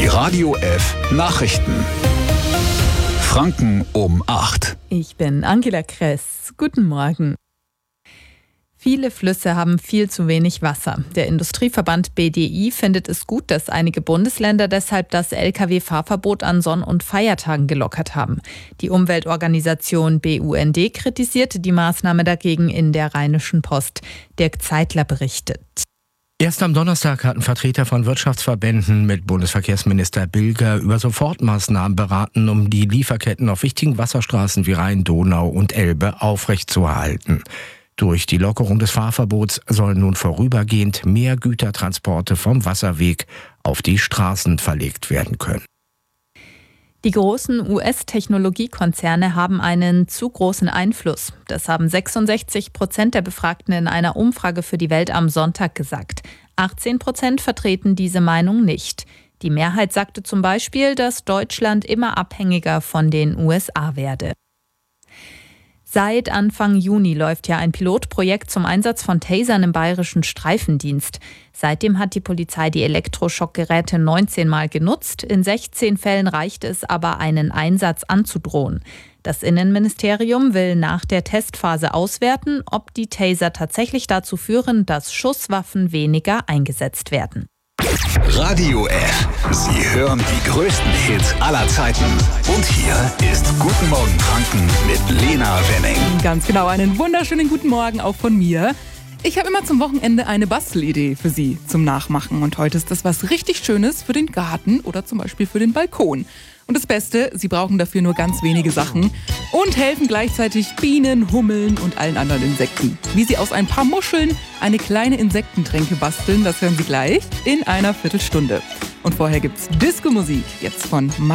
Die Radio F Nachrichten. Franken um 8. Ich bin Angela Kress. Guten Morgen. Viele Flüsse haben viel zu wenig Wasser. Der Industrieverband BDI findet es gut, dass einige Bundesländer deshalb das Lkw-Fahrverbot an Sonn- und Feiertagen gelockert haben. Die Umweltorganisation BUND kritisierte die Maßnahme dagegen in der Rheinischen Post. Dirk Zeitler berichtet. Erst am Donnerstag hatten Vertreter von Wirtschaftsverbänden mit Bundesverkehrsminister Bilger über Sofortmaßnahmen beraten, um die Lieferketten auf wichtigen Wasserstraßen wie Rhein, Donau und Elbe aufrechtzuerhalten. Durch die Lockerung des Fahrverbots sollen nun vorübergehend mehr Gütertransporte vom Wasserweg auf die Straßen verlegt werden können. Die großen US-Technologiekonzerne haben einen zu großen Einfluss. Das haben 66% der Befragten in einer Umfrage für die Welt am Sonntag gesagt. 18% vertreten diese Meinung nicht. Die Mehrheit sagte zum Beispiel, dass Deutschland immer abhängiger von den USA werde. Seit Anfang Juni läuft ja ein Pilotprojekt zum Einsatz von Tasern im bayerischen Streifendienst. Seitdem hat die Polizei die Elektroschockgeräte 19 Mal genutzt. In 16 Fällen reicht es aber, einen Einsatz anzudrohen. Das Innenministerium will nach der Testphase auswerten, ob die Taser tatsächlich dazu führen, dass Schusswaffen weniger eingesetzt werden. Radio F. Sie hören die größten Hits aller Zeiten. Und hier ist Guten Morgen Franken mit Lena Wenning. Ganz genau, einen wunderschönen guten Morgen auch von mir. Ich habe immer zum Wochenende eine Bastelidee für Sie zum Nachmachen. Und heute ist das was richtig Schönes für den Garten oder zum Beispiel für den Balkon. Und das Beste, Sie brauchen dafür nur ganz wenige Sachen und helfen gleichzeitig Bienen, Hummeln und allen anderen Insekten. Wie Sie aus ein paar Muscheln eine kleine Insektentränke basteln, das hören Sie gleich in einer Viertelstunde. Und vorher gibt's Disco-Musik, jetzt von